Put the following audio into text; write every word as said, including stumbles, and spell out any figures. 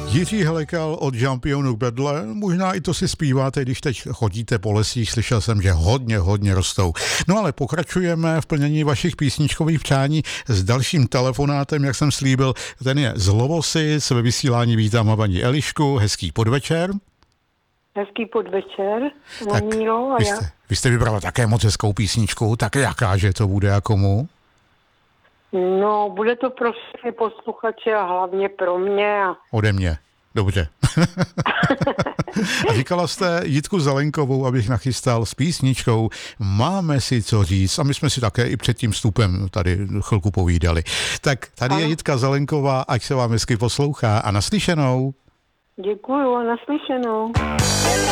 Jiří Helekal od Žampionu k Bedle, možná i to si zpíváte, když teď chodíte po lesích, slyšel jsem, že hodně, hodně rostou. No ale pokračujeme v plnění vašich písničkových přání s dalším telefonátem, jak jsem slíbil, ten je z Lovosic, ve vysílání vítám paní Elišku, hezký podvečer. Hezký podvečer, Tak Mílo, a vy já. jste, vy jste vybrala také moc hezkou písničku, tak jaká, že to bude a komu? No, bude to pro všechny posluchače a hlavně pro mě. A... Ode mě. Dobře. A říkala jste Jitku Zelenkovou, abych nachystal s písničkou Máme si co říct. A my jsme si také i před tím vstupem tady chvilku povídali. Tak tady ano. Je Jitka Zelenková, ať se vám hezky poslouchá a naslyšenou. Děkuju a naslyšenou.